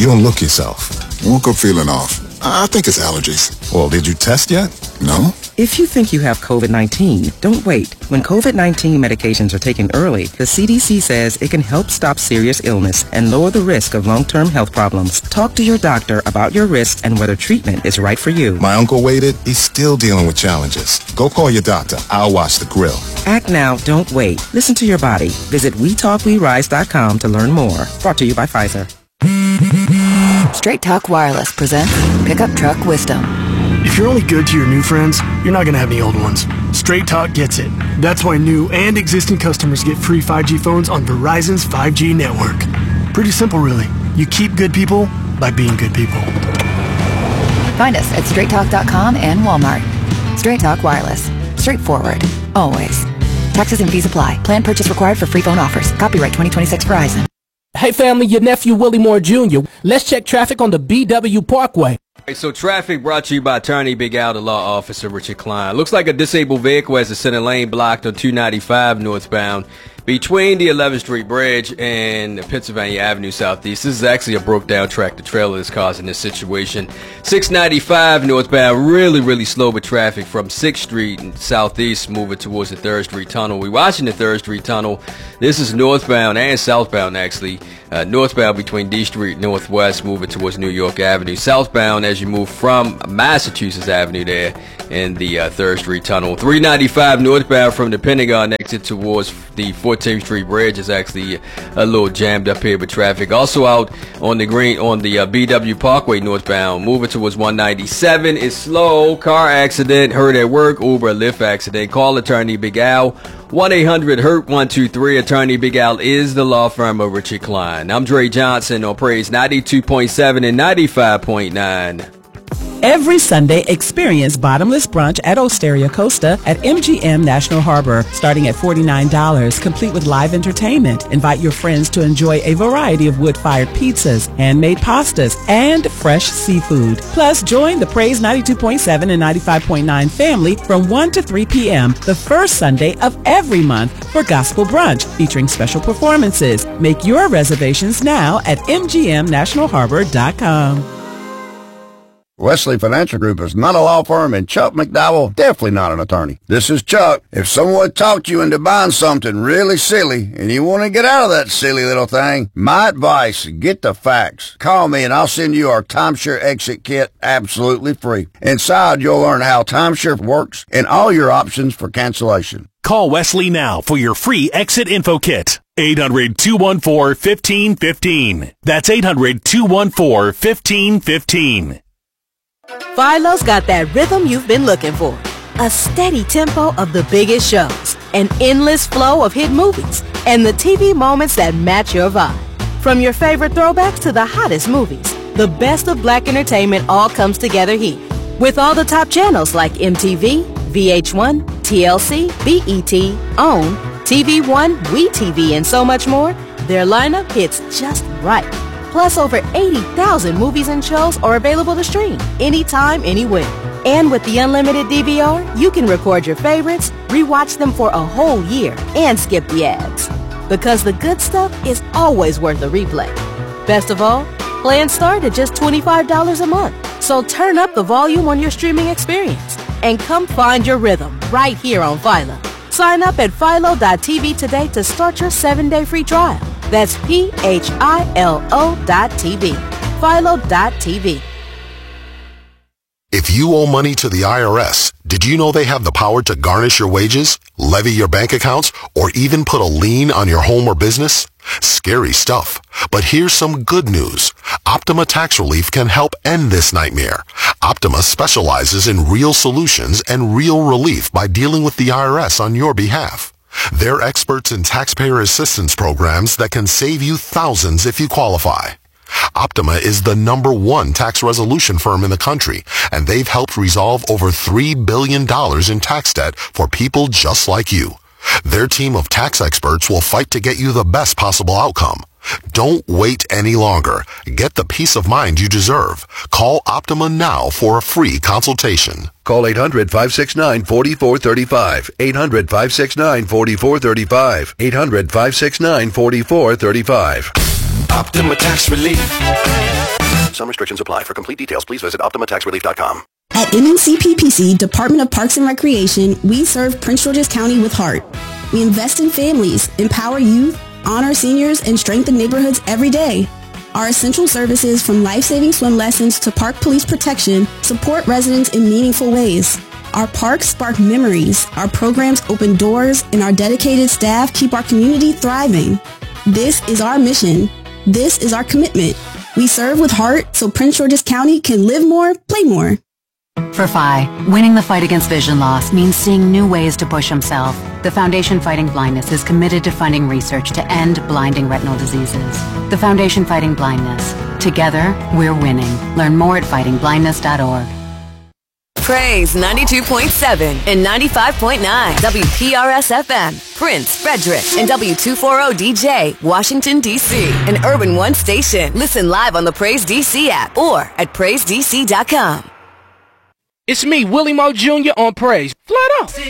You don't look yourself. Woke up feeling off. I think it's allergies. Well, did you test yet? No? If you think you have COVID-19, don't wait. When COVID-19 medications are taken early, the CDC says it can help stop serious illness and lower the risk of long-term health problems. Talk to your doctor about your risks and whether treatment is right for you. My uncle waited. He's still dealing with challenges. Go call your doctor. I'll watch the grill. Act now, don't wait. Listen to your body. Visit WeTalkWeRise.com to learn more. Brought to you by Pfizer. Straight Talk Wireless presents Pickup Truck Wisdom. If you're only good to your new friends, you're not going to have any old ones. Straight Talk gets it. That's why new and existing customers get free 5G phones on Verizon's 5G network. Pretty simple, really. You keep good people by being good people. Find us at straighttalk.com and Walmart. Straight Talk Wireless. Straightforward. Always. Taxes and fees apply. Plan purchase required for free phone offers. Copyright 2026 Verizon. Hey family, your nephew Willie Moore Jr. Let's check traffic on the BW Parkway. So traffic brought to you by Attorney Big Al, the law officer Richard Klein. Looks like a disabled vehicle has the center lane blocked on 295 northbound between the 11th Street Bridge and Pennsylvania Avenue Southeast. This is actually a broke down tractor trailer that's causing this situation. 695 northbound, really slow with traffic from 6th Street and Southeast moving towards the 3rd Street Tunnel. We're watching the 3rd Street Tunnel. This is northbound and southbound actually. Northbound between D Street Northwest moving towards New York Avenue. Southbound as you move from Massachusetts Avenue there in the 3rd Street Tunnel. 395 northbound from the Pentagon exit towards the 14th Street Bridge is actually a little jammed up here with traffic. Also out on the BW Parkway northbound moving towards 197 is slow. Car accident, hurt at work, Uber, Lyft accident. Call Attorney Big Al. 1-800-HURT-123. Attorney Big Al is the law firm of Richard Klein. I'm Dre Johnson on Praise 92.7 and 95.9. Every Sunday, experience bottomless brunch at Osteria Costa at MGM National Harbor, starting at $49, complete with live entertainment. Invite your friends to enjoy a variety of wood-fired pizzas, handmade pastas, and fresh seafood. Plus, join the Praise 92.7 and 95.9 family from 1 to 3 p.m. the first Sunday of every month for Gospel Brunch, featuring special performances. Make your reservations now at mgmnationalharbor.com. Wesley Financial Group is not a law firm, and Chuck McDowell definitely not an attorney. This is Chuck. If someone talked you into buying something really silly and you want to get out of that silly little thing, my advice, get the facts. Call me and I'll send you our timeshare exit kit absolutely free. Inside, you'll learn how timeshare works and all your options for cancellation. Call Wesley now for your free exit info kit. 800-214-1515. That's 800-214-1515. Philo's got that rhythm you've been looking for. A steady tempo of the biggest shows, an endless flow of hit movies, and the TV moments that match your vibe. From your favorite throwbacks to the hottest movies, the best of black entertainment all comes together here. With all the top channels like MTV, VH1, TLC, BET, OWN, TV One, WeTV, and so much more, their lineup hits just right. Plus, over 80,000 movies and shows are available to stream anytime, anywhere. And with the unlimited DVR, you can record your favorites, rewatch them for a whole year, and skip the ads. Because the good stuff is always worth a replay. Best of all, plans start at just $25 a month. So turn up the volume on your streaming experience and come find your rhythm right here on Philo. Sign up at philo.tv today to start your 7-day free trial. That's PHILO.TV. Philo.tv. If you owe money to the IRS, did you know they have the power to garnish your wages, levy your bank accounts, or even put a lien on your home or business? Scary stuff. But here's some good news. Optima Tax Relief can help end this nightmare. Optima specializes in real solutions and real relief by dealing with the IRS on your behalf. They're experts in taxpayer assistance programs that can save you thousands if you qualify. Optima is the #1 tax resolution firm in the country, and they've helped resolve over $3 billion in tax debt for people just like you. Their team of tax experts will fight to get you the best possible outcome. Don't wait any longer. Get the peace of mind you deserve. Call Optima now for a free consultation. Call 800-569-4435. 800-569-4435. 800-569-4435. Optima Tax Relief. Some restrictions apply. For complete details, please visit OptimaTaxRelief.com. At MNCPPC, Department of Parks and Recreation, we serve Prince George's County with heart. We invest in families, empower youth, honor seniors, and strengthen neighborhoods every day. Our essential services, from life-saving swim lessons to park police protection, support residents in meaningful ways. Our parks spark memories, our programs open doors, and our dedicated staff keep our community thriving. This is our mission. This is our commitment. We serve with heart so Prince George's County can live more, play more. For Phi, winning the fight against vision loss means seeing new ways to push himself. The Foundation Fighting Blindness is committed to funding research to end blinding retinal diseases. The Foundation Fighting Blindness. Together, we're winning. Learn more at fightingblindness.org. Praise 92.7 and 95.9 WPRS-FM, Prince, Frederick, and W240DJ, Washington, D.C., an Urban One station. Listen live on the Praise DC app or at PraiseDC.com. It's me, Willie Moore Jr. on Praise. Flat out.